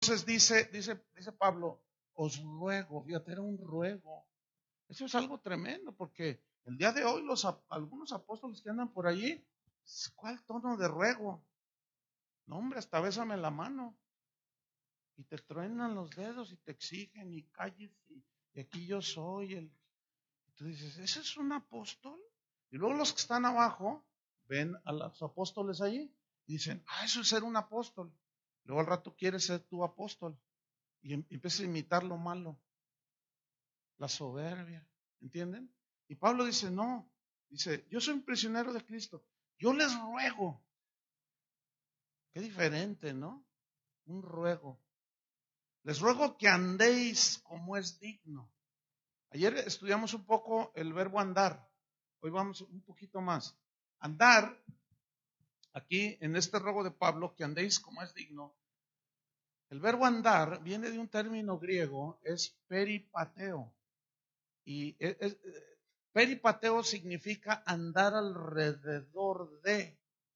Entonces dice Pablo, os ruego, fíjate, era un ruego. Eso es algo tremendo, porque el día de hoy algunos apóstoles que andan por allí, ¿cuál tono de ruego? No, hombre, hasta bésame la mano. Y te truenan los dedos y te exigen y calles y aquí yo soy el. Tú dices, ¿ese es un apóstol? Y luego los que están abajo ven a los apóstoles allí y dicen, eso es ser un apóstol. Luego al rato quieres ser tu apóstol y empiezas a imitar lo malo, la soberbia, ¿entienden? Y Pablo dice, no, dice, yo soy un prisionero de Cristo, yo les ruego. Qué diferente, ¿no? Un ruego. Les ruego que andéis como es digno. Ayer estudiamos un poco el verbo andar. Hoy vamos un poquito más. Andar, aquí en este ruego de Pablo, que andéis como es digno. El verbo andar viene de un término griego, es peripateo. Y peripateo significa andar alrededor de.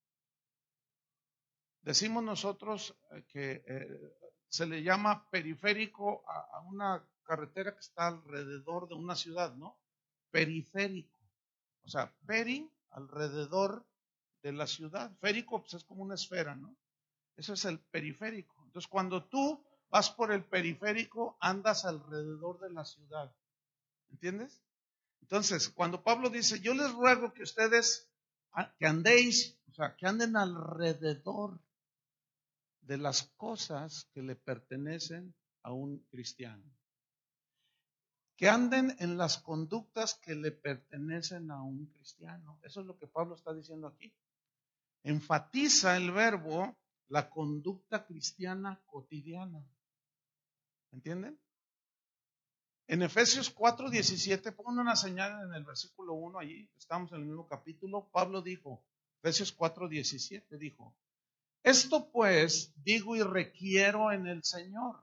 Decimos nosotros que se le llama periférico a una carretera que está alrededor de una ciudad, ¿no? Periférico. O sea, alrededor de la ciudad. Férico, pues es como una esfera, ¿no? Eso es el periférico. Entonces, cuando tú vas por el periférico, andas alrededor de la ciudad. ¿Entiendes? Entonces, cuando Pablo dice, yo les ruego que ustedes, que andéis, o sea, que anden alrededor de las cosas que le pertenecen a un cristiano. Que anden en las conductas que le pertenecen a un cristiano. Eso es lo que Pablo está diciendo aquí. Enfatiza el verbo la conducta cristiana cotidiana. ¿Entienden? En Efesios 4:17, pongan una señal en el versículo 1, allí estamos en el mismo capítulo. Pablo dijo, Efesios 4:17 dijo, esto pues digo y requiero en el Señor,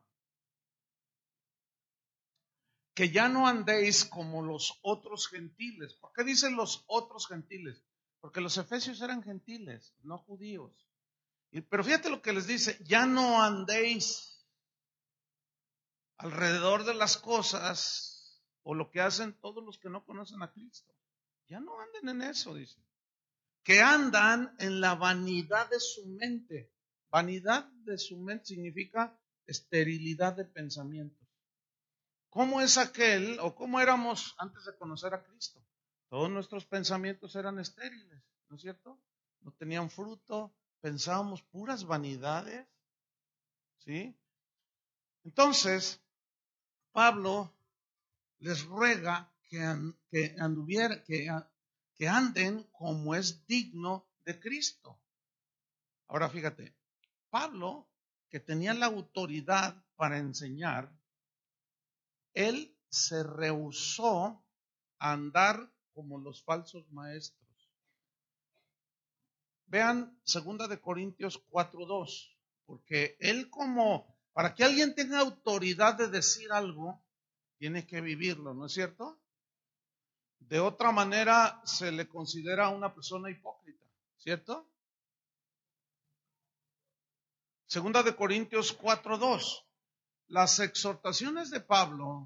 que ya no andéis como los otros gentiles. ¿Por qué dicen los otros gentiles? Porque los efesios eran gentiles, no judíos. Pero fíjate lo que les dice, ya no andéis alrededor de las cosas o lo que hacen todos los que no conocen a Cristo. Ya no anden en eso, dice. Que andan en la vanidad de su mente. Vanidad de su mente significa esterilidad de pensamientos. ¿Cómo es aquel o cómo éramos antes de conocer a Cristo? Todos nuestros pensamientos eran estériles, ¿no es cierto? No tenían fruto, pensábamos puras vanidades, ¿sí? Entonces, Pablo les ruega que anden como es digno de Cristo. Ahora fíjate, Pablo, que tenía la autoridad para enseñar, él se rehusó a andar como los falsos maestros. Vean 2 Corintios 4:2, porque él para que alguien tenga autoridad de decir algo, tiene que vivirlo, ¿no es cierto? De otra manera se le considera una persona hipócrita, ¿cierto? 2 Corintios 4:2. Las exhortaciones de Pablo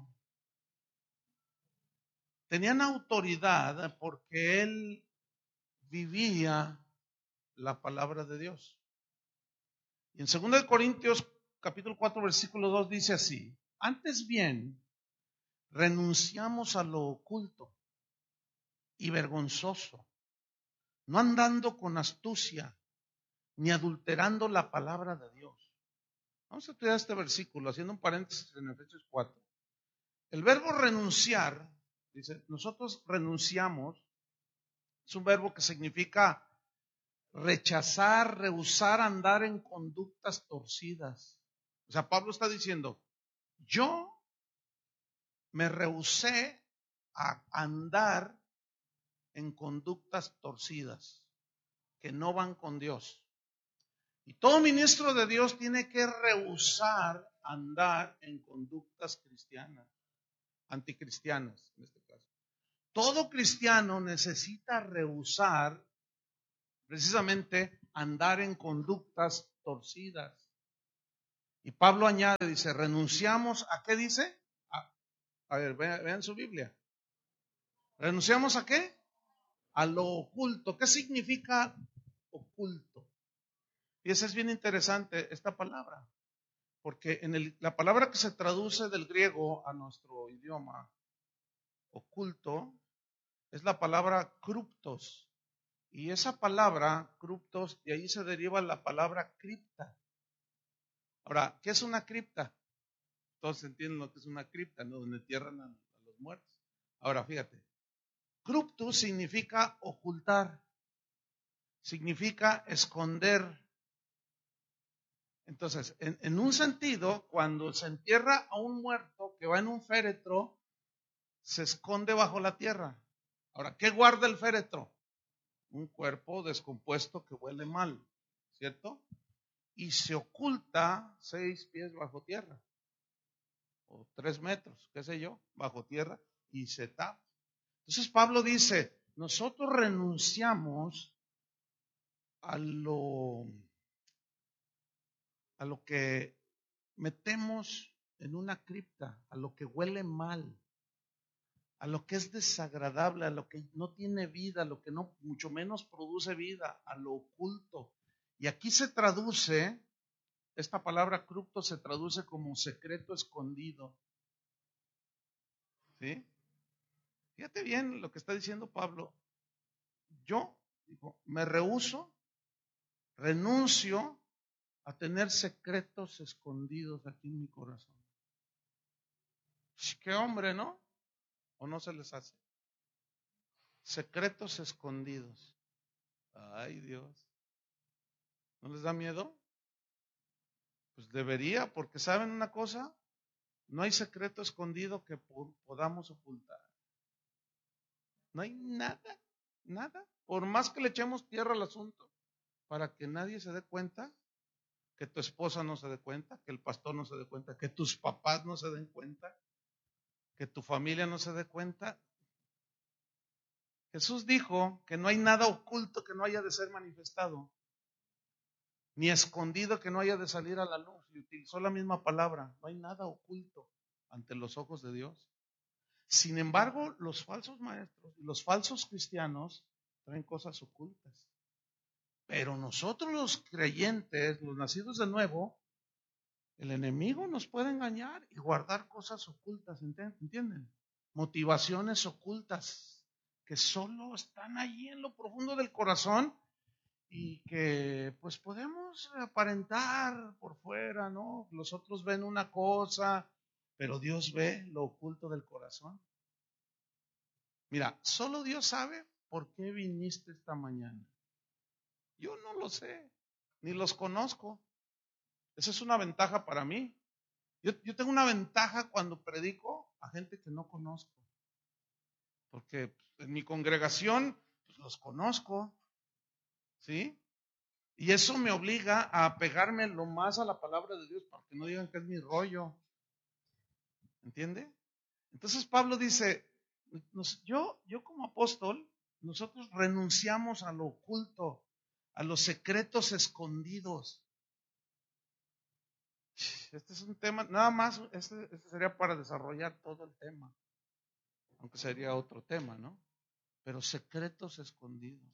tenían autoridad porque él vivía la palabra de Dios. Y en 2 Corintios capítulo 4 versículo 2 dice así, antes bien renunciamos a lo oculto y vergonzoso, no andando con astucia ni adulterando la palabra de Dios. Vamos a estudiar este versículo haciendo un paréntesis en Efesios 4. El verbo renunciar, dice, nosotros renunciamos, es un verbo que significa rechazar, rehusar, andar en conductas torcidas. O sea, Pablo está diciendo, yo me rehusé a andar en conductas torcidas que no van con Dios. Y todo ministro de Dios tiene que rehusar andar en conductas cristianas, anticristianas en este caso. Todo cristiano necesita rehusar precisamente andar en conductas torcidas. Y Pablo añade, dice, renunciamos ¿a qué dice? A ver, vean su Biblia. ¿Renunciamos a qué? A lo oculto. ¿Qué significa oculto? Y esa es bien interesante, esta palabra. Porque la palabra que se traduce del griego a nuestro idioma, oculto, es la palabra kruptos. Y esa palabra, kruptos, de ahí se deriva la palabra cripta. Ahora, ¿qué es una cripta? Todos entienden lo que es una cripta, ¿no? Donde entierran a los muertos. Ahora, fíjate. Kruptus significa ocultar, significa esconder. Entonces, en un sentido, cuando se entierra a un muerto que va en un féretro, se esconde bajo la tierra. Ahora, ¿qué guarda el féretro? Un cuerpo descompuesto que huele mal, ¿cierto? Y se oculta 6 pies bajo tierra, o 3 metros, qué sé yo, bajo tierra, y se tapa. Entonces Pablo dice, nosotros renunciamos a lo que metemos en una cripta, a lo que huele mal, a lo que es desagradable, a lo que no tiene vida, a lo que no, mucho menos produce vida, a lo oculto. Y aquí se traduce, esta palabra cripto se traduce como secreto escondido. ¿Sí? Fíjate bien lo que está diciendo Pablo. Yo, digo, me rehúso, renuncio a tener secretos escondidos aquí en mi corazón. Qué hombre, ¿no? ¿O no se les hace? Secretos escondidos. Ay, Dios. ¿No les da miedo? Pues debería, porque ¿saben una cosa? No hay secreto escondido que podamos ocultar. No hay nada, nada. Por más que le echemos tierra al asunto, para que nadie se dé cuenta, que tu esposa no se dé cuenta, que el pastor no se dé cuenta, que tus papás no se den cuenta, que tu familia no se dé cuenta. Jesús dijo que no hay nada oculto que no haya de ser manifestado, ni escondido que no haya de salir a la luz. Y utilizó la misma palabra, no hay nada oculto ante los ojos de Dios. Sin embargo, los falsos maestros y los falsos cristianos traen cosas ocultas. Pero nosotros los creyentes, los nacidos de nuevo, el enemigo nos puede engañar y guardar cosas ocultas, ¿entienden? Motivaciones ocultas que solo están allí en lo profundo del corazón y que pues podemos aparentar por fuera, ¿no? Los otros ven una cosa, pero Dios ve lo oculto del corazón. Mira, solo Dios sabe por qué viniste esta mañana. Yo no lo sé, ni los conozco. Esa es una ventaja para mí. Yo tengo una ventaja cuando predico a gente que no conozco. Porque en mi congregación pues, los conozco, ¿sí? Y eso me obliga a apegarme lo más a la palabra de Dios para que no digan que es mi rollo. ¿Entiende? Entonces Pablo dice, yo como apóstol, nosotros renunciamos a lo oculto, a los secretos escondidos. Este es un tema, nada más, este sería para desarrollar todo el tema, aunque sería otro tema, ¿no? Pero secretos escondidos.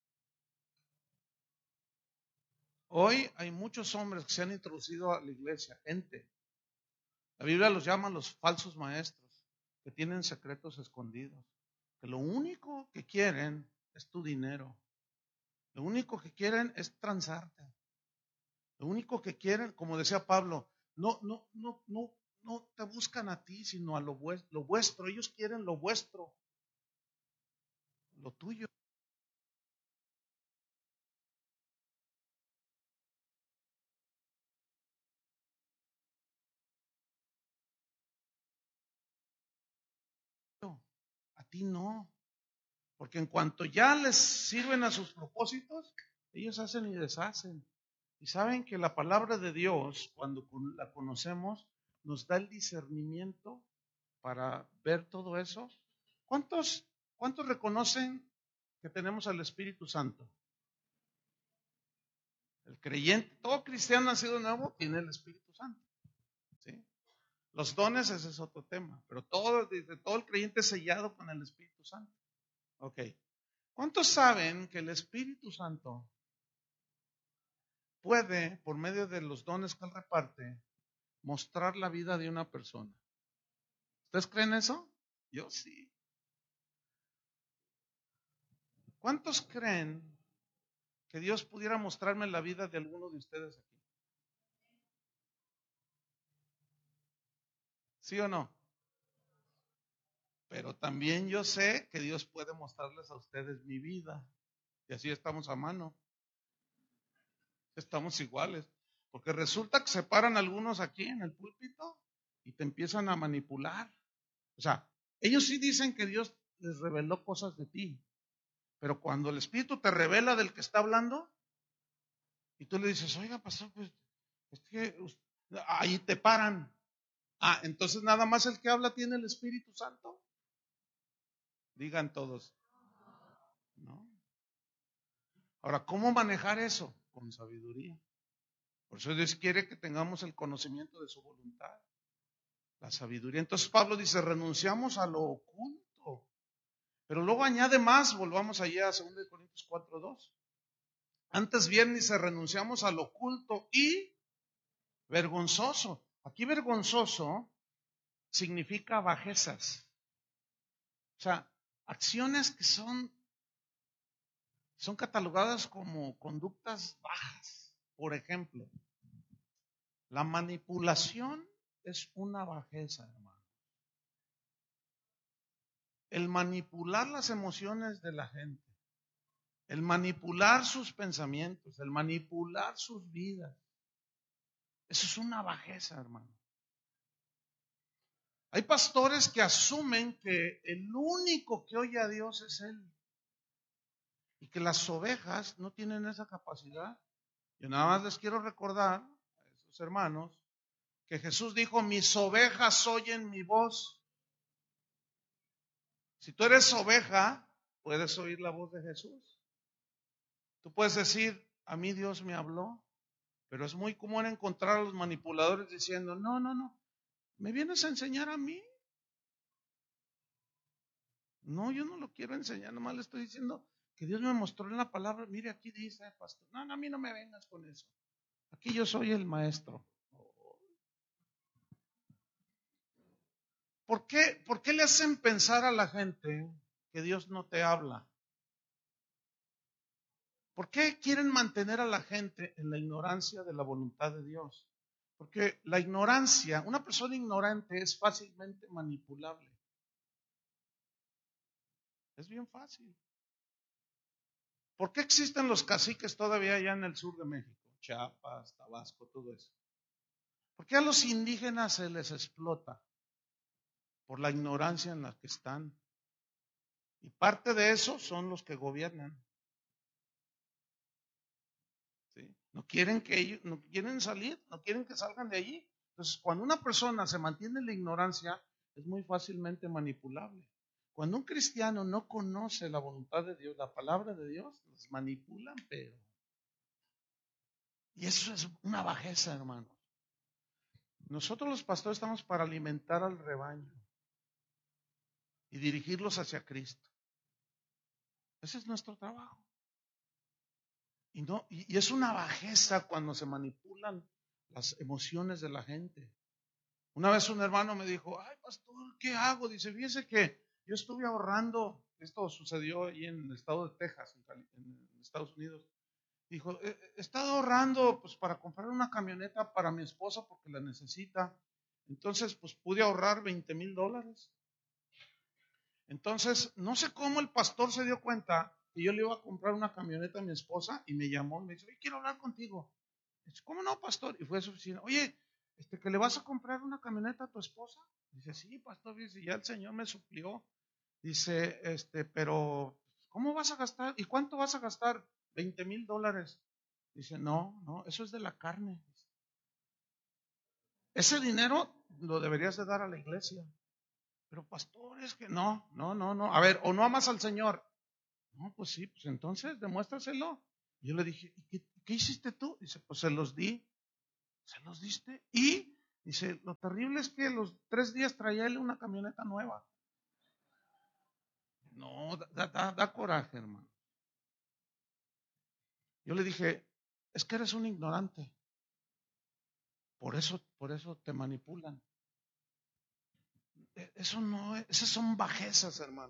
Hoy hay muchos hombres que se han introducido a la iglesia, gente. La Biblia los llama los falsos maestros, que tienen secretos escondidos, que lo único que quieren es tu dinero. Lo único que quieren es transarte. Lo único que quieren, como decía Pablo, no te buscan a ti, sino a lo vuestro. Ellos quieren lo vuestro, lo tuyo. A ti no. Porque en cuanto ya les sirven a sus propósitos, ellos hacen y deshacen. Y saben que la palabra de Dios, cuando la conocemos, nos da el discernimiento para ver todo eso. ¿Cuántos reconocen que tenemos al Espíritu Santo? El creyente, todo cristiano nacido nuevo tiene el Espíritu Santo. Los dones, ese es otro tema, pero todo el creyente es sellado con el Espíritu Santo. Ok. ¿Cuántos saben que el Espíritu Santo puede, por medio de los dones que Él reparte, mostrar la vida de una persona? ¿Ustedes creen eso? Yo sí. ¿Cuántos creen que Dios pudiera mostrarme la vida de alguno de ustedes aquí? ¿Sí o no? Pero también yo sé que Dios puede mostrarles a ustedes mi vida. Y así estamos a mano. Estamos iguales. Porque resulta que se paran algunos aquí en el púlpito y te empiezan a manipular. O sea, ellos sí dicen que Dios les reveló cosas de ti. Pero cuando el Espíritu te revela del que está hablando, y tú le dices, oiga, pastor, pues, es que ahí te paran. Ah, entonces nada más el que habla tiene el Espíritu Santo. Digan todos, ¿no? Ahora, ¿cómo manejar eso? Con sabiduría. Por eso Dios quiere que tengamos el conocimiento de su voluntad, la sabiduría. Entonces Pablo dice, renunciamos a lo oculto. Pero luego añade más, volvamos allá a 2 Corintios 4:2. Antes bien dice, renunciamos a lo oculto y vergonzoso. Aquí vergonzoso significa bajezas. O sea, acciones que son catalogadas como conductas bajas. Por ejemplo, la manipulación es una bajeza, hermano. El manipular las emociones de la gente, el manipular sus pensamientos, el manipular sus vidas, eso es una bajeza, hermano. Hay pastores que asumen que el único que oye a Dios es Él y que las ovejas no tienen esa capacidad. Yo nada más les quiero recordar a esos hermanos que Jesús dijo, mis ovejas oyen mi voz. Si tú eres oveja, puedes oír la voz de Jesús. Tú puedes decir, a mí Dios me habló, pero es muy común encontrar a los manipuladores diciendo, no, ¿me vienes a enseñar a mí? No, yo no lo quiero enseñar, nomás le estoy diciendo que Dios me mostró en la palabra, mire aquí dice, pastor, no, a mí no me vengas con eso. Aquí yo soy el maestro. ¿Por qué le hacen pensar a la gente que Dios no te habla? ¿Por qué quieren mantener a la gente en la ignorancia de la voluntad de Dios? Porque la ignorancia, una persona ignorante es fácilmente manipulable. Es bien fácil. ¿Por qué existen los caciques todavía allá en el sur de México? Chiapas, Tabasco, todo eso. ¿Por qué a los indígenas se les explota? Por la ignorancia en la que están. Y parte de eso son los que gobiernan. ¿Sí? No quieren que ellos, no quieren salir, no quieren que salgan de allí. Entonces, cuando una persona se mantiene en la ignorancia, es muy fácilmente manipulable. Cuando un cristiano no conoce la voluntad de Dios, la palabra de Dios, los manipulan, pero. Y eso es una bajeza, hermano. Nosotros los pastores estamos para alimentar al rebaño y dirigirlos hacia Cristo. Ese es nuestro trabajo. Y es una bajeza cuando se manipulan las emociones de la gente. Una vez un hermano me dijo, ay pastor, ¿qué hago? Dice, fíjese que yo estuve ahorrando, esto sucedió ahí en el estado de Texas, en Estados Unidos. Dijo, he estado ahorrando pues para comprar una camioneta para mi esposa porque la necesita. Entonces pues pude ahorrar $20,000. Entonces, no sé cómo el pastor se dio cuenta que yo le iba a comprar una camioneta a mi esposa y me llamó y me dice, oye, quiero hablar contigo. Dice, ¿cómo no, pastor? Y fue a su oficina, oye, ¿que le vas a comprar una camioneta a tu esposa? Dice, sí, pastor, dice, ya el Señor me suplió. Dice, pero, ¿cómo vas a gastar? ¿Y cuánto vas a gastar? $20,000. Dice, no, eso es de la carne. Ese dinero lo deberías de dar a la iglesia. Pero pastor, es que no. A ver, o no amas al Señor. No, pues sí, pues entonces demuéstraselo. Yo le dije, ¿y qué hiciste tú? Dice, pues se los di. ¿Se los diste? Y Dice, lo terrible es que los 3 días traía él una camioneta nueva. No, da coraje, hermano. Yo le dije, es que eres un ignorante. Por eso te manipulan. Eso no es, esas son bajezas, hermano.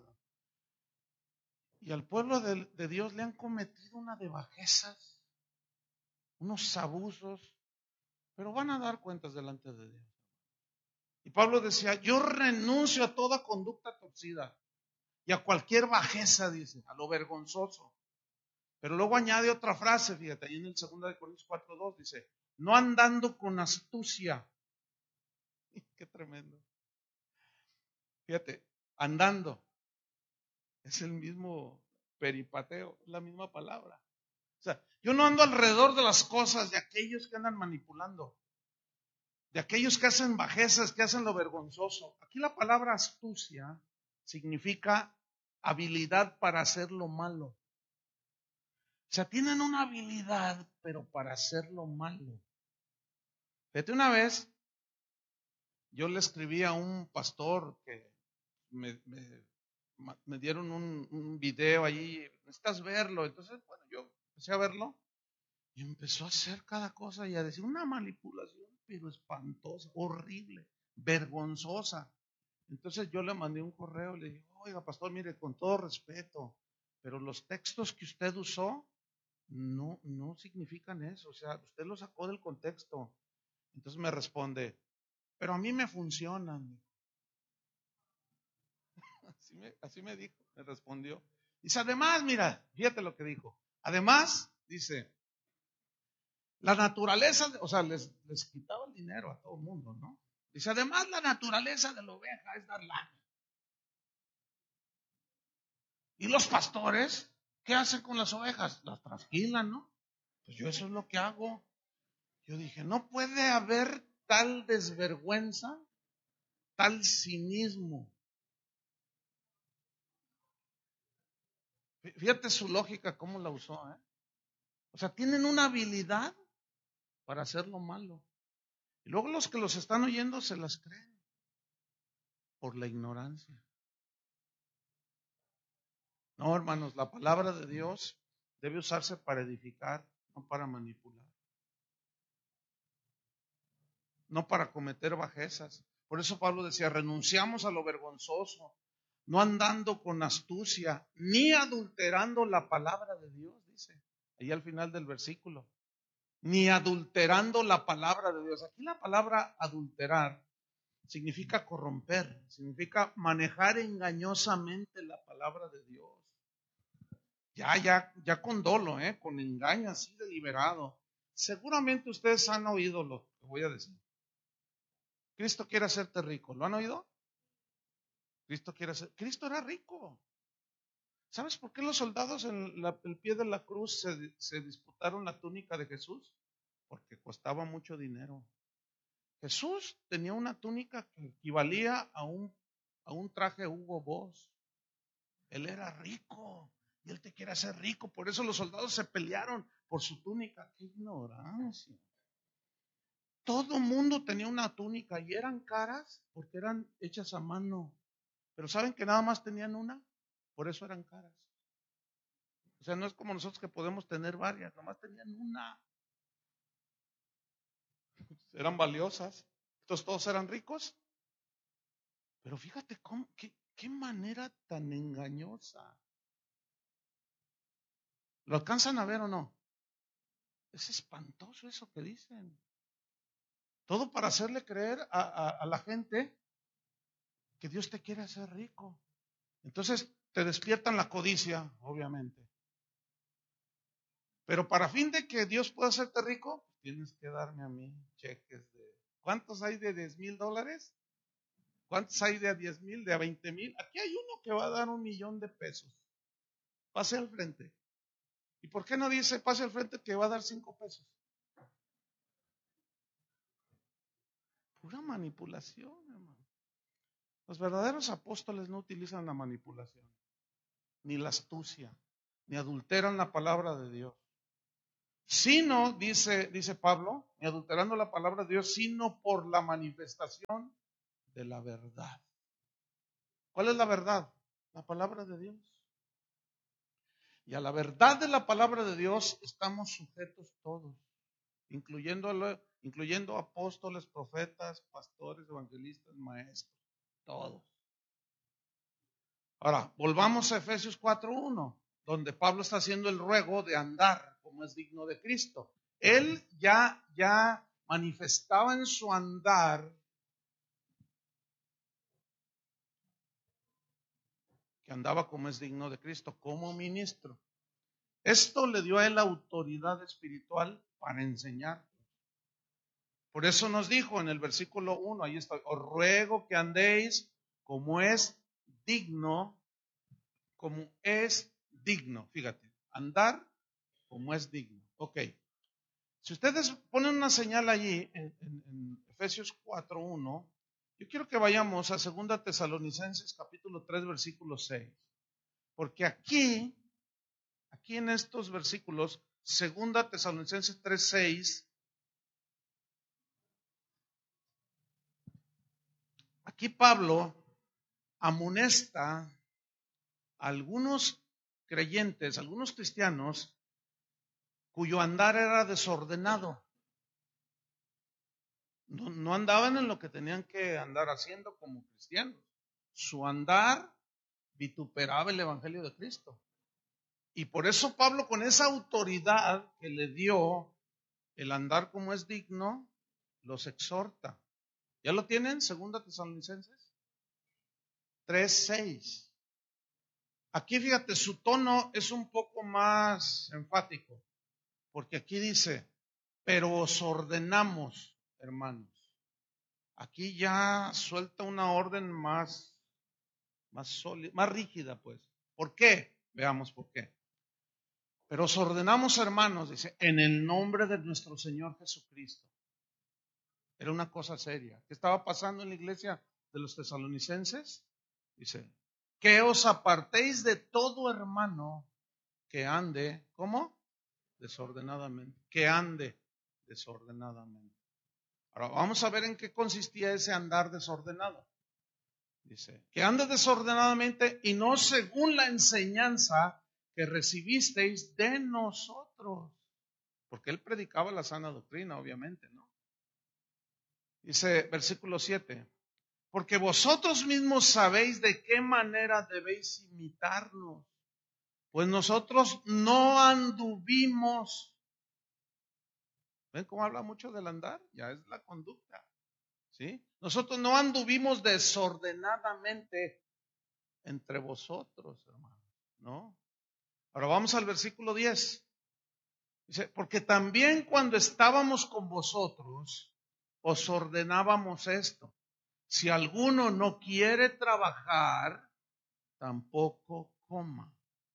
Y al pueblo de Dios le han cometido una de bajezas, unos abusos, pero van a dar cuentas delante de Dios. Y Pablo decía, yo renuncio a toda conducta torcida y a cualquier bajeza, dice, a lo vergonzoso. Pero luego añade otra frase, fíjate, ahí en el 2 de Corintios 4:2 dice, no andando con astucia. Qué tremendo. Fíjate, andando es el mismo peripateo, es la misma palabra. O sea, yo no ando alrededor de las cosas de aquellos que andan manipulando, de aquellos que hacen bajezas, que hacen lo vergonzoso. Aquí la palabra astucia significa habilidad para hacer lo malo. O sea, tienen una habilidad, pero para hacer lo malo. Fíjate, una vez yo le escribí a un pastor que me dieron un video allí, necesitas verlo. Entonces, bueno, yo empecé a verlo y empezó a hacer cada cosa y a decir una manipulación, pero espantosa, horrible, vergonzosa. Entonces yo le mandé un correo y le dije, oiga, pastor, mire, con todo respeto, pero los textos que usted usó no significan eso. O sea, usted lo sacó del contexto. Entonces me responde, pero a mí me funcionan. Así me dijo, me respondió. Dice, además, mira, fíjate lo que dijo. Además, dice, la naturaleza, o sea, les quitaba el dinero a todo el mundo, ¿no? Dice, además, la naturaleza de la oveja es dar lana. ¿Y los pastores qué hacen con las ovejas? Las trasquilan, ¿no? Pues yo eso es lo que hago. Yo dije, no puede haber tal desvergüenza, tal cinismo. Fíjate su lógica, cómo la usó, ¿eh? O sea, tienen una habilidad para hacer lo malo. Y luego los que los están oyendo se las creen por la ignorancia. No, hermanos, la palabra de Dios debe usarse para edificar, no para manipular. No para cometer bajezas. Por eso Pablo decía, renunciamos a lo vergonzoso, no andando con astucia, ni adulterando la palabra de Dios, dice, ahí al final del versículo. Ni adulterando la palabra de Dios. Aquí la palabra adulterar significa corromper, significa manejar engañosamente la palabra de Dios. Ya con dolo, con engaño así deliberado. Seguramente ustedes han oído lo que voy a decir. Cristo quiere hacerte rico. ¿Lo han oído? Cristo era rico. ¿Sabes por qué los soldados en el pie de la cruz se disputaron la túnica de Jesús? Porque costaba mucho dinero. Jesús tenía una túnica que equivalía a un traje Hugo Boss. Él era rico y él te quiere hacer rico. Por eso los soldados se pelearon por su túnica. ¡Qué ignorancia! Todo mundo tenía una túnica y eran caras porque eran hechas a mano. Pero ¿saben que nada más tenían una? Por eso eran caras. O sea, no es como nosotros que podemos tener varias, nada más tenían una. Eran valiosas. Entonces todos eran ricos. Pero fíjate qué manera tan engañosa. ¿Lo alcanzan a ver o no? Es espantoso eso que dicen. Todo para hacerle creer a la gente que Dios te quiere hacer rico. Entonces te despiertan la codicia, obviamente. Pero para fin de que Dios pueda hacerte rico, tienes que darme a mí cheques de... ¿Cuántos hay de $10,000? ¿Cuántos hay de 10,000, de 20,000? Aquí hay uno que va a dar $1,000,000. Pase al frente. ¿Y por qué no dice pase al frente que va a dar 5 pesos? Pura manipulación, hermano. Los verdaderos apóstoles no utilizan la manipulación, ni la astucia, ni adulteran la palabra de Dios. Sino, dice Pablo, y adulterando la palabra de Dios, sino por la manifestación de la verdad. ¿Cuál es la verdad? La palabra de Dios. Y a la verdad de la palabra de Dios estamos sujetos todos, incluyendo apóstoles, profetas, pastores, evangelistas, maestros, todos. Ahora, volvamos a Efesios 4:1, donde Pablo está haciendo el ruego de andar como es digno de Cristo. Él ya manifestaba en su andar que andaba como es digno de Cristo, como ministro. Esto le dio a él la autoridad espiritual para enseñar. Por eso nos dijo en el versículo 1, ahí está, os ruego que andéis como es digno, fíjate, andar como es digno. Ok, si ustedes ponen una señal allí en Efesios 4:1, yo quiero que vayamos a 2 Tesalonicenses capítulo 3, versículo 6, porque aquí en estos versículos, 2 Tesalonicenses 3:6, aquí Pablo amonesta a algunos creyentes, algunos cristianos, cuyo andar era desordenado. No andaban en lo que tenían que andar haciendo como cristianos. Su andar vituperaba el Evangelio de Cristo. Y por eso Pablo, con esa autoridad que le dio el andar como es digno, los exhorta. ¿Ya lo tienen? 2 Tesalonicenses 3:6. Aquí fíjate, su tono es un poco más enfático, porque aquí dice, pero os ordenamos, hermanos. Aquí ya suelta una orden más sólida, más rígida, pues. ¿Por qué? Veamos por qué. Pero os ordenamos, hermanos, dice, en el nombre de nuestro Señor Jesucristo. Era una cosa seria. ¿Qué estaba pasando en la iglesia de los tesalonicenses? Dice, que os apartéis de todo hermano que ande, ¿cómo? Desordenadamente. Que ande desordenadamente. Ahora vamos a ver en qué consistía ese andar desordenado. Dice, que ande desordenadamente y no según la enseñanza que recibisteis de nosotros. Porque él predicaba la sana doctrina, obviamente, ¿no? Dice, versículo 7, porque vosotros mismos sabéis de qué manera debéis imitarnos, pues nosotros no anduvimos. ¿Ven cómo habla mucho del andar? Ya es la conducta, ¿sí? Nosotros no anduvimos desordenadamente entre vosotros, hermanos, ¿no? Ahora vamos al versículo 10. Dice, porque también cuando estábamos con vosotros, os ordenábamos esto. Si alguno no quiere trabajar, tampoco coma.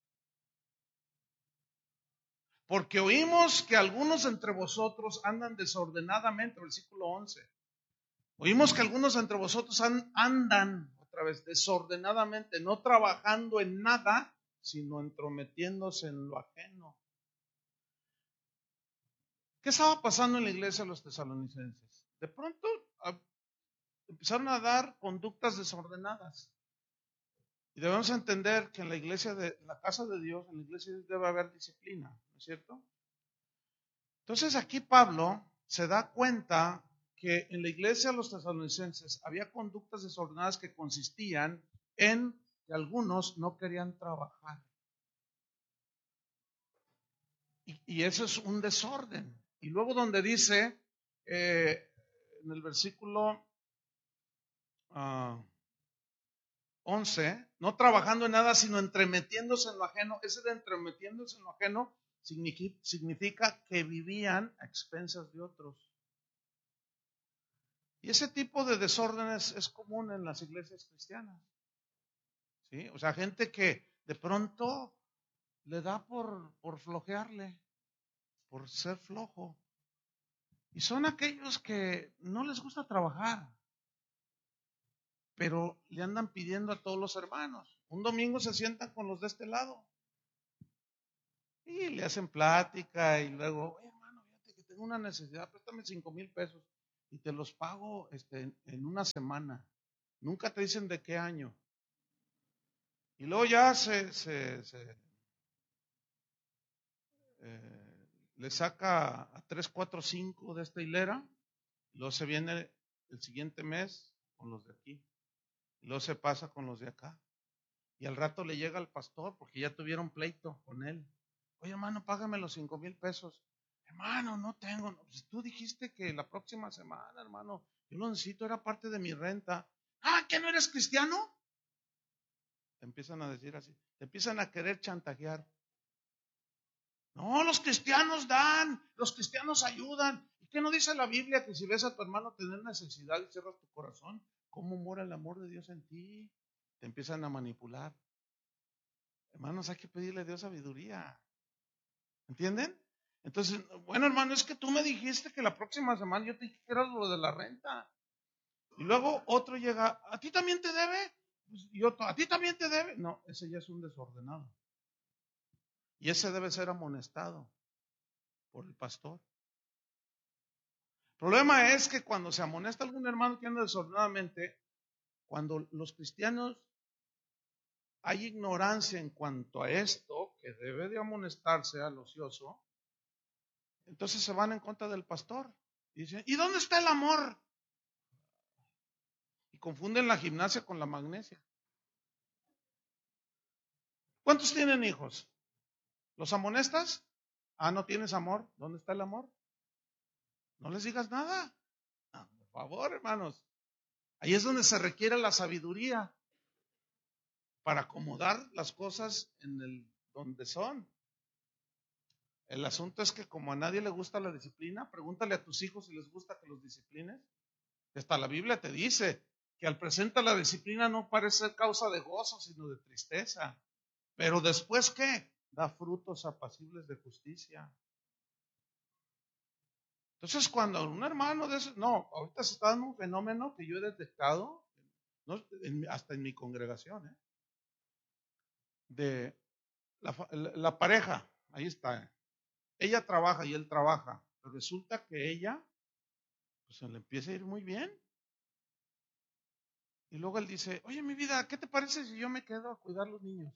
Porque oímos que algunos entre vosotros andan desordenadamente, versículo 11. Oímos que algunos entre vosotros andan, otra vez, desordenadamente, no trabajando en nada, sino entrometiéndose en lo ajeno. ¿Qué estaba pasando en la iglesia de los tesalonicenses? De pronto empezaron a dar conductas desordenadas. Y debemos entender que en la iglesia, en la casa de Dios, en la iglesia debe haber disciplina, ¿no es cierto? Entonces aquí Pablo se da cuenta que en la iglesia de los tesalonicenses había conductas desordenadas que consistían en que algunos no querían trabajar. Y eso es un desorden. Y luego donde dice, en el versículo 11, no trabajando en nada, sino entremetiéndose en lo ajeno. Ese de entremetiéndose en lo ajeno significa que vivían a expensas de otros. Y ese tipo de desórdenes es común en las iglesias cristianas. ¿Sí? O sea, gente que de pronto le da por flojearle, por ser flojo. Y son aquellos que no les gusta trabajar, pero le andan pidiendo a todos los hermanos. Un domingo se sientan con los de este lado. Y le hacen plática y luego, oye hermano, fíjate que tengo una necesidad, préstame 5,000 pesos y te los pago en una semana. Nunca te dicen de qué año. Y luego ya le saca a 3, 4, 5 de esta hilera. Y luego se viene el siguiente mes con los de aquí. Y luego se pasa con los de acá. Y al rato le llega al pastor porque ya tuvieron pleito con él. Oye, hermano, págame los 5,000 pesos. Hermano, no tengo. No, pues tú dijiste que la próxima semana, hermano. Yo lo necesito, era parte de mi renta. Ah, ¿que no eres cristiano? Te empiezan a decir así. Te empiezan a querer chantajear. No, los cristianos dan, los cristianos ayudan. ¿Y qué no dice la Biblia que si ves a tu hermano tener necesidad y cierras tu corazón, cómo mora el amor de Dios en ti? Te empiezan a manipular. Hermanos, hay que pedirle a Dios sabiduría. ¿Entienden? Entonces, bueno, hermano, es que tú me dijiste que la próxima semana yo te dije que era lo de la renta. Y luego otro llega, ¿a ti también te debe? Y otro, ¿a ti también te debe? No, ese ya es un desordenado. Y ese debe ser amonestado por el pastor. El problema es que cuando se amonesta a algún hermano que anda desordenadamente, cuando los cristianos hay ignorancia en cuanto a esto, que debe de amonestarse al ocioso, entonces se van en contra del pastor. Y dicen, ¿y dónde está el amor? Y confunden la gimnasia con la magnesia. ¿Cuántos tienen hijos? ¿Los amonestas? Ah, ¿no tienes amor? ¿Dónde está el amor? No les digas nada. No, por favor, hermanos. Ahí es donde se requiere la sabiduría para acomodar las cosas en el donde son. El asunto es que como a nadie le gusta la disciplina, pregúntale a tus hijos si les gusta que los disciplines. Hasta la Biblia te dice que al presentar la disciplina no parece ser causa de gozo, sino de tristeza. Pero después, ¿qué? Da frutos apacibles de justicia. Entonces, cuando un hermano de eso, no, ahorita se está dando un fenómeno que yo he detectado, no, hasta en mi congregación, de la pareja, ahí está. Ella trabaja y él trabaja, pero resulta que ella, pues se le empieza a ir muy bien. Y luego él dice, oye, mi vida, ¿qué te parece si yo me quedo a cuidar los niños?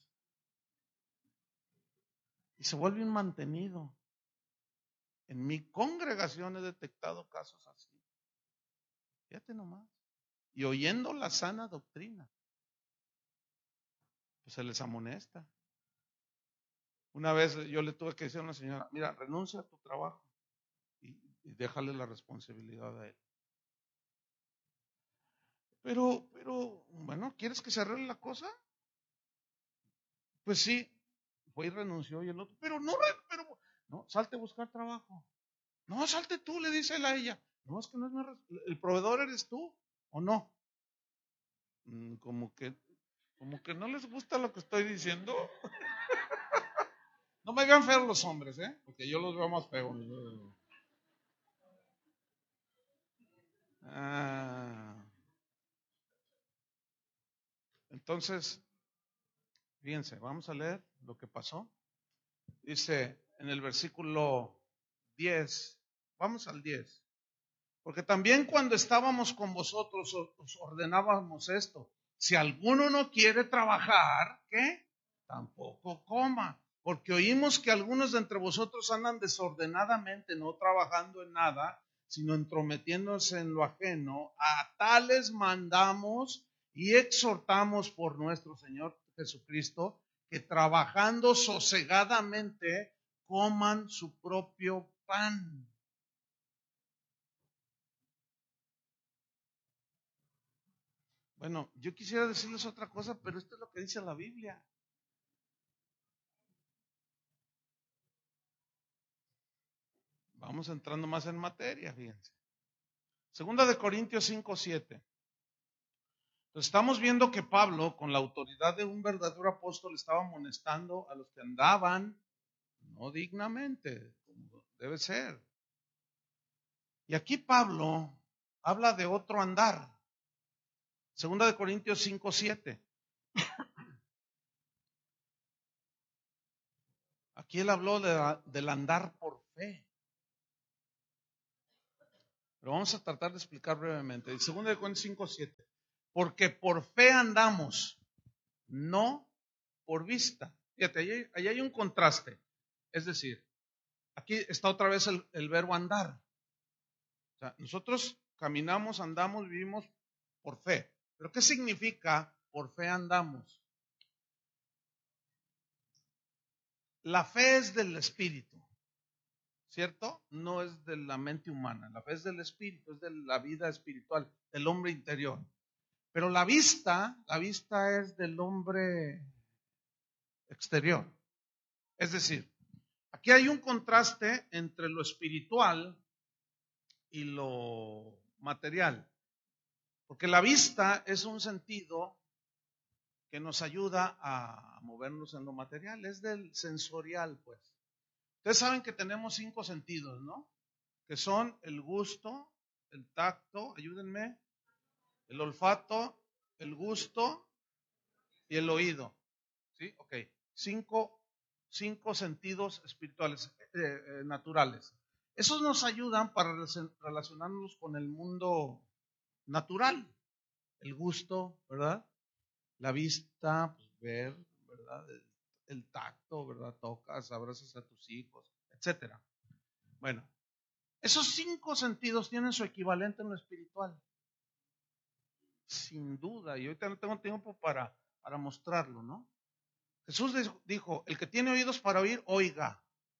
Y se vuelve un mantenido. En mi congregación he detectado casos así. Fíjate nomás. Y oyendo la sana doctrina, pues se les amonesta. Una vez yo le tuve que decir a una señora, mira, renuncia a tu trabajo y déjale la responsabilidad a él. Pero, bueno, ¿quieres que se arregle la cosa? Pues sí, fue y renunció y el otro, no, salte a buscar trabajo. No, salte tú, le dice él a ella. No, es que no es el proveedor eres tú, ¿o no? Como que no les gusta lo que estoy diciendo. No me vean feos los hombres, porque yo los veo más feos. Ah, entonces, fíjense, vamos a leer lo que pasó. Dice en el versículo 10, vamos al 10. Porque también cuando estábamos con vosotros os ordenábamos esto. Si alguno no quiere trabajar, ¿qué? Tampoco coma. Porque oímos que algunos de entre vosotros andan desordenadamente, no trabajando en nada, sino entrometiéndose en lo ajeno. A tales mandamos y exhortamos por nuestro Señor Jesucristo que trabajando sosegadamente coman su propio pan. Bueno, yo quisiera decirles otra cosa, pero esto es lo que dice la Biblia. Vamos entrando más en materia, fíjense. Segunda de Corintios 5:7. Entonces estamos viendo que Pablo, con la autoridad de un verdadero apóstol, estaba amonestando a los que andaban no dignamente, como debe ser. Y aquí Pablo habla de otro andar. Segunda de Corintios 5:7. Aquí él habló del andar por fe. Pero vamos a tratar de explicar brevemente. En 2 Corintios 5:7. Porque por fe andamos, no por vista. Fíjate, ahí hay un contraste. Es decir, aquí está otra vez el verbo andar. O sea, nosotros caminamos, andamos, vivimos por fe. ¿Pero qué significa por fe andamos? La fe es del espíritu, ¿cierto? No es de la mente humana. La fe es del espíritu, es de la vida espiritual, del hombre interior. Pero la vista es del hombre exterior. Es decir, aquí hay un contraste entre lo espiritual y lo material. Porque la vista es un sentido que nos ayuda a movernos en lo material, es del sensorial, pues. Ustedes saben que tenemos 5 sentidos, ¿no? Que son el gusto, el tacto, ayúdenme, el olfato, el gusto y el oído. ¿Sí? Ok. Cinco sentidos espirituales, naturales. Esos nos ayudan para relacionarnos con el mundo natural. El gusto, ¿verdad? La vista, pues ver, ¿verdad? El tacto, ¿verdad? Tocas, abrazas a tus hijos, etcétera. Bueno, esos 5 sentidos tienen su equivalente en lo espiritual. Sin duda, y ahorita no tengo tiempo para mostrarlo, ¿no? Jesús dijo, el que tiene oídos para oír, oiga.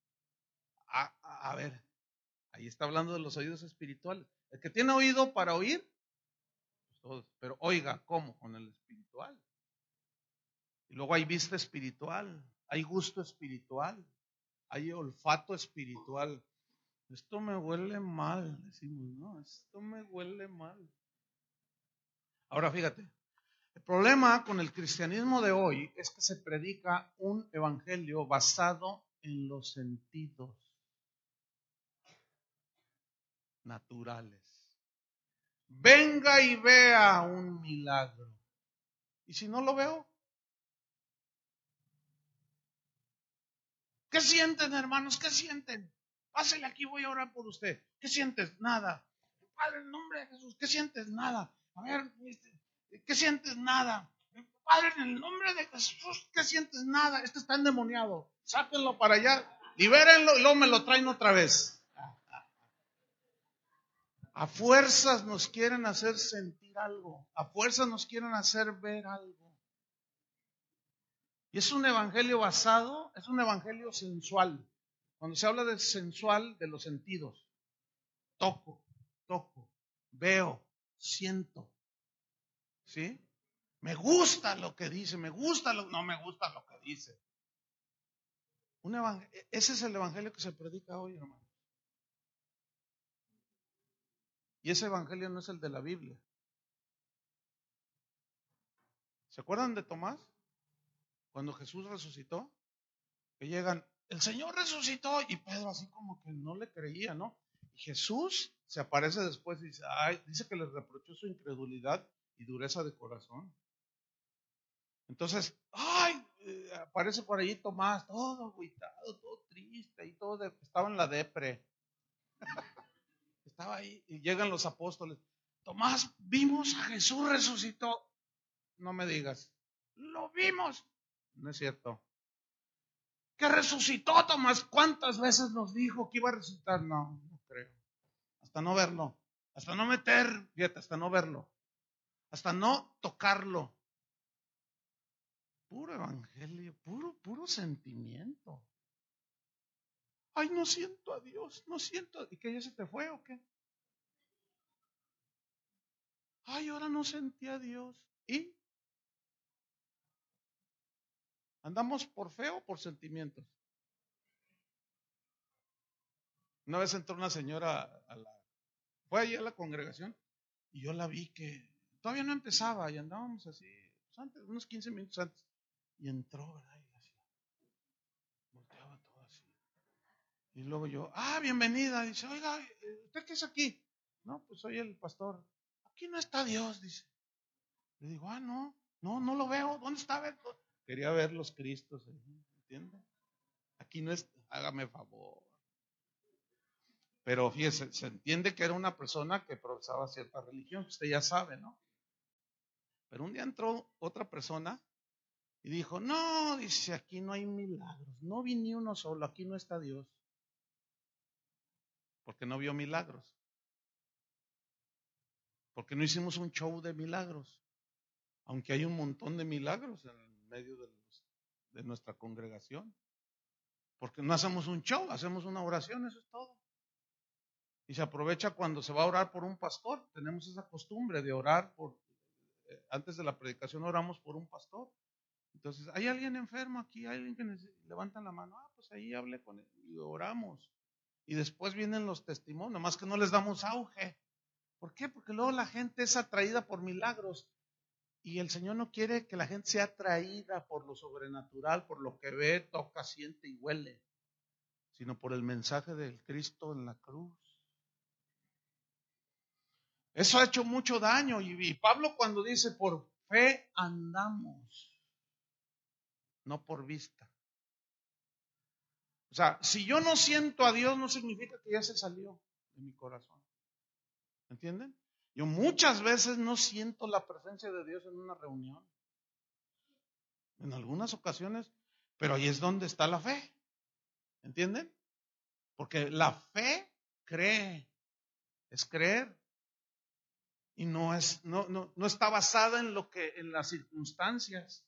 A ver, ahí está hablando de los oídos espirituales. El que tiene oído para oír, pues todos, pero oiga, ¿cómo? Con el espiritual. Y luego hay vista espiritual, hay gusto espiritual, hay olfato espiritual. Esto me huele mal, decimos, ¿no? Esto me huele mal. Ahora fíjate, el problema con el cristianismo de hoy es que se predica un evangelio basado en los sentidos naturales. Venga y vea un milagro. ¿Y si no lo veo? ¿Qué sienten, hermanos? ¿Qué sienten? Pásale aquí, voy a orar por usted. ¿Qué sientes? Nada. Padre, en nombre de Jesús, ¿qué sientes? Nada. A ver, ¿qué sientes? Nada. Padre, en el nombre de Jesús, ¿qué sientes? Nada. Este está endemoniado. Sáquenlo para allá, libérenlo y luego me lo traen otra vez. A fuerzas nos quieren hacer sentir algo. A fuerzas nos quieren hacer ver algo. Y es un evangelio basado, es un evangelio sensual. Cuando se habla de sensual, de los sentidos. Toco, veo, siento. ¿Sí? Me gusta lo que dice, no me gusta lo que dice. Ese es el evangelio que se predica hoy, hermano. Y ese evangelio no es el de la Biblia. ¿Se acuerdan de Tomás? Cuando Jesús resucitó, que llegan, el Señor resucitó, y Pedro así como que no le creía, ¿no? Y Jesús se aparece después y dice, dice que les reprochó su incredulidad y dureza de corazón. Entonces, aparece por allí Tomás, todo agüitado, todo triste, y estaba en la depre. Estaba ahí, y llegan los apóstoles. Tomás, vimos a Jesús resucitó. No me digas, lo vimos. No es cierto. Que resucitó, Tomás. ¿Cuántas veces nos dijo que iba a resucitar? No creo. Hasta no verlo. Hasta no fíjate, hasta no verlo. Hasta no tocarlo. Puro evangelio, puro sentimiento. Ay, no siento a Dios, no siento. ¿Y qué, ya se te fue o qué? Ay, ahora no sentí a Dios. ¿Y? ¿Andamos por fe o por sentimientos? Una vez entró una señora fue allí a la congregación y yo la vi que todavía no empezaba y andábamos así, pues antes, unos 15 minutos antes. Y entró, ¿verdad? Y así, volteaba todo así. Y luego yo, bienvenida. Dice, oiga, ¿usted qué es aquí? No, pues soy el pastor. Aquí no está Dios, dice. Le digo, no lo veo. ¿Dónde está? Quería ver los Cristos, ¿entiende? Aquí no es, hágame favor. Pero fíjese, se entiende que era una persona que profesaba cierta religión, usted ya sabe, ¿no? Pero un día entró otra persona y dijo, no, dice, aquí no hay milagros, no vi ni uno solo, aquí no está Dios, porque no vio milagros, porque no hicimos un show de milagros, aunque hay un montón de milagros en medio de nuestra congregación, porque no hacemos un show, hacemos una oración, eso es todo. Y se aprovecha cuando se va a orar por un pastor, tenemos esa costumbre de orar antes de la predicación oramos por un pastor. Entonces, ¿hay alguien enfermo aquí? ¿Hay alguien que levantan la mano? Pues ahí hablé con él y oramos. Y después vienen los testimonios, más que no les damos auge. ¿Por qué? Porque luego la gente es atraída por milagros y el Señor no quiere que la gente sea atraída por lo sobrenatural, por lo que ve, toca, siente y huele, sino por el mensaje del Cristo en la cruz. Eso ha hecho mucho daño y Pablo cuando dice por fe andamos, no por vista. O sea, si yo no siento a Dios, no significa que ya se salió de mi corazón. ¿Entienden? Yo muchas veces no siento la presencia de Dios en una reunión. En algunas ocasiones, pero ahí es donde está la fe. ¿Entienden? Porque la fe cree, es creer. Y no está basada en las circunstancias,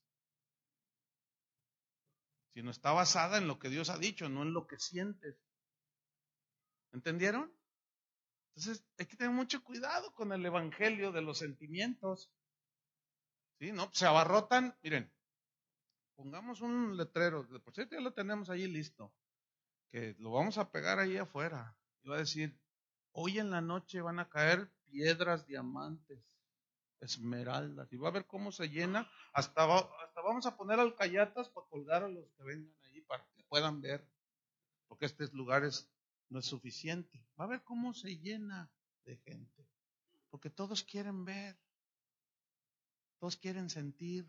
sino está basada en lo que Dios ha dicho, no en lo que sientes. ¿Entendieron? Entonces hay que tener mucho cuidado con el evangelio de los sentimientos. ¿Sí? No, se abarrotan. Miren, pongamos un letrero, por cierto ya lo tenemos ahí listo, que lo vamos a pegar ahí afuera. Y va a decir, hoy en la noche van a caer piedras, diamantes, esmeraldas. Y va a ver cómo se llena. Hasta vamos a poner alcayatas para colgar a los que vengan ahí para que puedan ver. Porque estos lugares no es suficiente. Va a ver cómo se llena de gente. Porque todos quieren ver. Todos quieren sentir.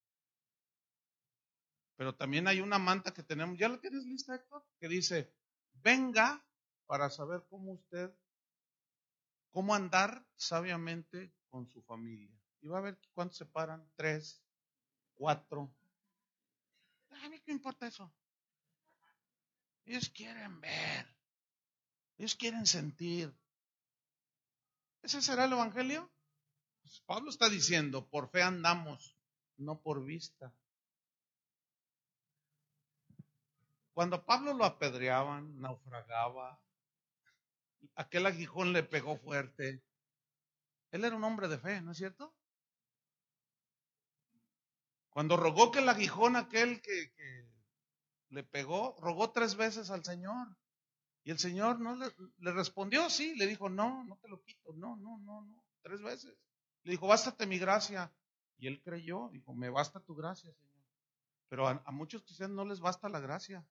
Pero también hay una manta que tenemos. ¿Ya la tienes lista, Héctor? Que dice, venga para saber cómo andar sabiamente con su familia. Y va a ver cuántos se paran. 3, 4. A mí qué importa eso. Ellos quieren ver. Ellos quieren sentir. ¿Ese será el evangelio? Pues Pablo está diciendo, por fe andamos, no por vista. Cuando Pablo lo apedreaban, naufragaba, aquel aguijón le pegó fuerte. Él era un hombre de fe, ¿no es cierto? Cuando rogó que el aguijón aquel que le pegó, rogó 3 veces al Señor. Y el Señor no le respondió, sí, le dijo, no te lo quito, no, 3 veces. Le dijo, bástate mi gracia. Y él creyó, dijo, me basta tu gracia, Señor. Pero a muchos cristianos no les basta la gracia.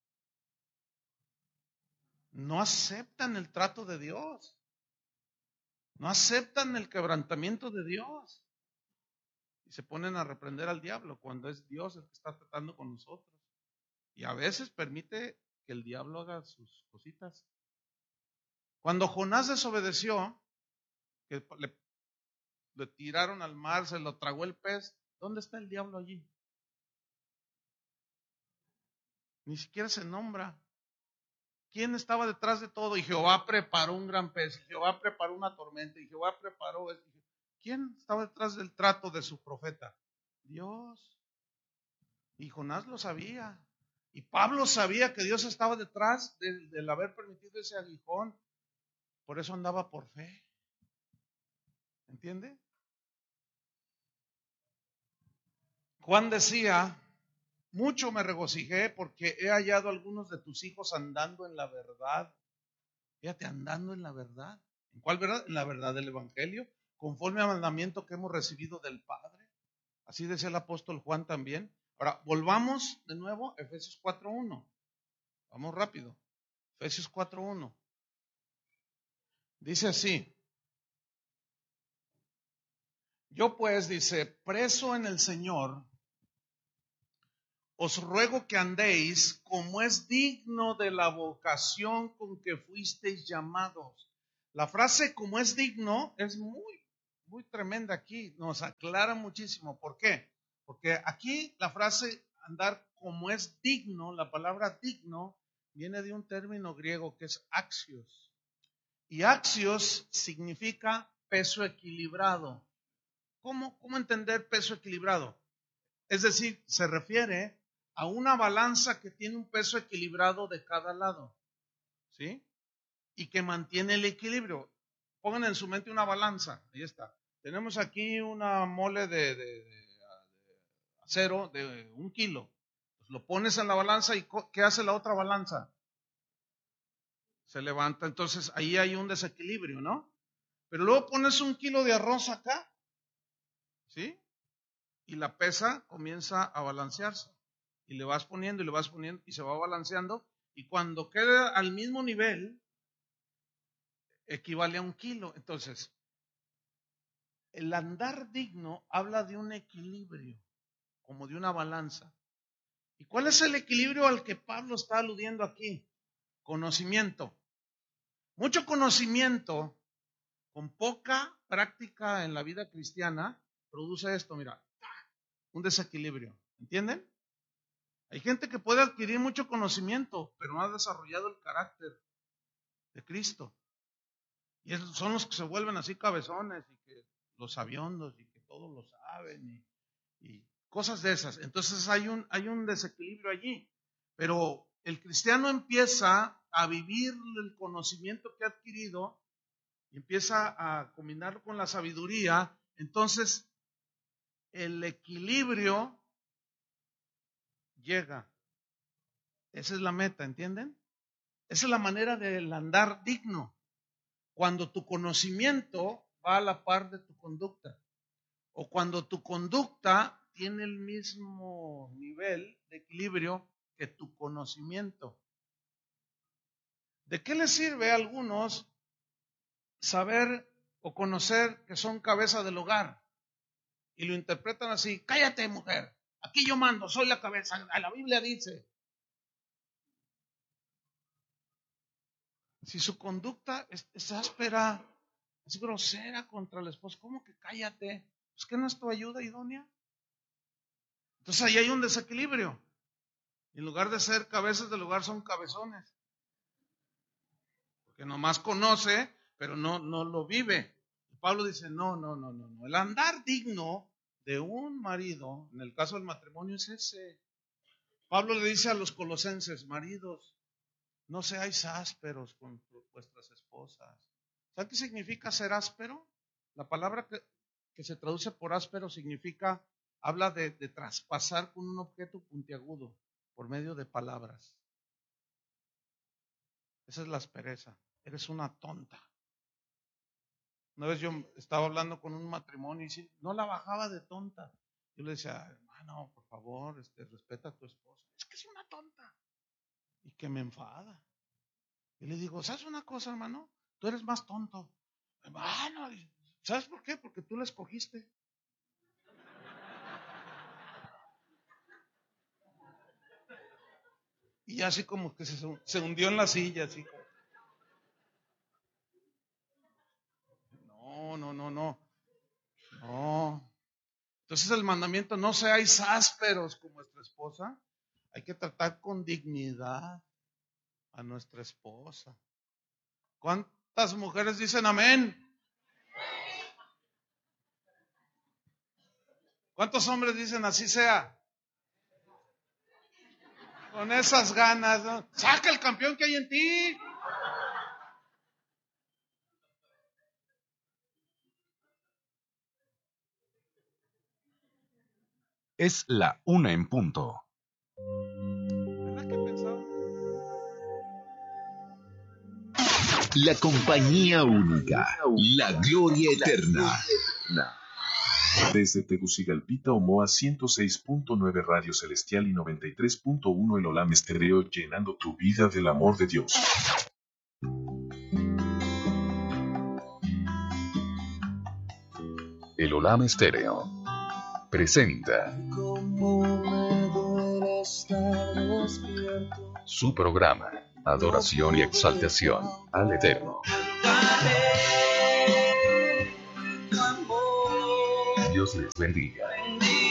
No aceptan el trato de Dios. No aceptan el quebrantamiento de Dios. Y se ponen a reprender al diablo cuando es Dios el que está tratando con nosotros. Y a veces permite que el diablo haga sus cositas. Cuando Jonás desobedeció, que le tiraron al mar, se lo tragó el pez, ¿dónde está el diablo allí? Ni siquiera se nombra. ¿Quién estaba detrás de todo? Y Jehová preparó un gran pez, y Jehová preparó una tormenta, y Jehová preparó esto. ¿Quién estaba detrás del trato de su profeta? Dios. Y Jonás lo sabía. Y Pablo sabía que Dios estaba detrás del haber permitido ese aguijón. Por eso andaba por fe. ¿Entiende? Juan decía, mucho me regocijé porque he hallado a algunos de tus hijos andando en la verdad. Fíjate, andando en la verdad. ¿En cuál verdad? En la verdad del Evangelio, conforme al mandamiento que hemos recibido del Padre. Así decía el apóstol Juan también. Ahora, volvamos de nuevo a Efesios 4:1. Vamos rápido. Efesios 4:1. Dice así. Yo pues, dice, preso en el Señor, os ruego que andéis como es digno de la vocación con que fuisteis llamados. La frase como es digno es muy tremenda aquí, nos aclara muchísimo. ¿Por qué? Porque aquí la frase andar como es digno, la palabra digno viene de un término griego que es axios. Y axios significa peso equilibrado. ¿Cómo entender peso equilibrado? Es decir, se refiere a una balanza que tiene un peso equilibrado de cada lado, ¿sí? Y que mantiene el equilibrio. Pongan en su mente una balanza, ahí está. Tenemos aquí una mole de acero de 1 kilo. Pues lo pones en la balanza y ¿qué hace la otra balanza? Se levanta, entonces ahí hay un desequilibrio, ¿no? Pero luego pones 1 kilo de arroz acá, ¿sí? Y la pesa comienza a balancearse. Y le vas poniendo y le vas poniendo y se va balanceando. Y cuando queda al mismo nivel, equivale a 1 kilo. Entonces, el andar digno habla de un equilibrio, como de una balanza. ¿Y cuál es el equilibrio al que Pablo está aludiendo aquí? Conocimiento. Mucho conocimiento con poca práctica en la vida cristiana produce esto, mira, un desequilibrio. ¿Entienden? Hay gente que puede adquirir mucho conocimiento, pero no ha desarrollado el carácter de Cristo. Y son los que se vuelven así cabezones y que los sabiondos y que todos lo saben y cosas de esas. Entonces hay un desequilibrio allí. Pero el cristiano empieza a vivir el conocimiento que ha adquirido y empieza a combinarlo con la sabiduría. Entonces el equilibrio llega. Esa es la meta, ¿entienden? Esa es la manera del andar digno. Cuando tu conocimiento va a la par de tu conducta. O cuando tu conducta tiene el mismo nivel de equilibrio que tu conocimiento. ¿De qué les sirve a algunos saber o conocer que son cabeza del hogar? Y lo interpretan así: cállate, mujer, aquí yo mando, soy la cabeza. La Biblia dice. Si su conducta es áspera, es grosera contra el esposo, ¿cómo que cállate? ¿Es que no es tu ayuda idónea? Entonces ahí hay un desequilibrio. En lugar de ser cabezas del hogar, son cabezones. Porque nomás conoce, pero no lo vive. Y Pablo dice, no. El andar digno de un marido, en el caso del matrimonio, es ese. Pablo le dice a los colosenses: maridos, no seáis ásperos con vuestras esposas. ¿Sabe qué significa ser áspero? La palabra que se traduce por áspero significa, habla de traspasar con un objeto puntiagudo por medio de palabras. Esa es la aspereza. Eres una tonta. Una vez yo estaba hablando con un matrimonio y no la bajaba de tonta. Yo le decía: hermano, por favor, respeta a tu esposa. Es que es una tonta. Y que me enfada. Y le digo: ¿sabes una cosa, hermano? Tú eres más tonto. Hermano, ¿sabes por qué? Porque tú la escogiste. Y así como que se hundió en la silla, así como. No. Entonces el mandamiento: no seáis ásperos con vuestra esposa. Hay que tratar con dignidad a nuestra esposa. ¿Cuántas mujeres dicen amén? ¿Cuántos hombres dicen así sea? Con esas ganas, ¿no? Saca el campeón que hay en ti. Es la 1 en punto. ¿Verdad que pensaba? La compañía única, la gloria eterna. Desde Tegucigalpita, Omoa, 106.9 Radio Celestial y 93.1 El Olam Estéreo, llenando tu vida del amor de Dios. El Olam Estéreo presenta. Cómo me duele Su programa, adoración y exaltación al Eterno. Dios les bendiga.